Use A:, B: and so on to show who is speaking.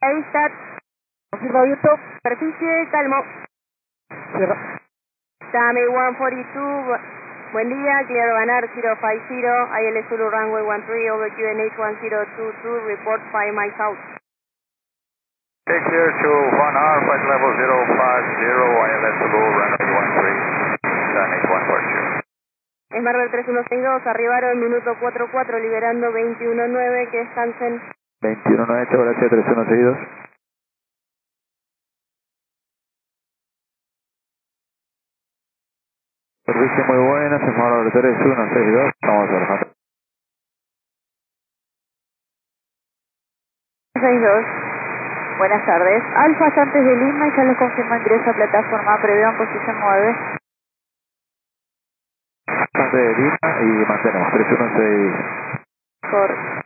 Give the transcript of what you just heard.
A: Eistat.
B: Confirma viento.
A: Superficie, calmo.
B: Cierra.
A: Tame 142. Buen día, clear Banar 050. IL Zulu runway 13 over QNH 1022. Report 5 miles out.
C: Take clear to 1R, flight level 050, ILS Zulu, runway 13, QNH 142.
A: Embargo 3162, arribaron minuto 44, liberando 219, que descansen.
B: 21-9, hecho, gracias, 3162. Servicio muy buena, se mueve el 3162, estamos trabajando.
A: 62. Buenas tardes. Alfa antes de Lima y ya les confirmo ingreso a plataforma previo en posición 9.
B: Antes de Lima y mantenemos 3162.
A: Correcto.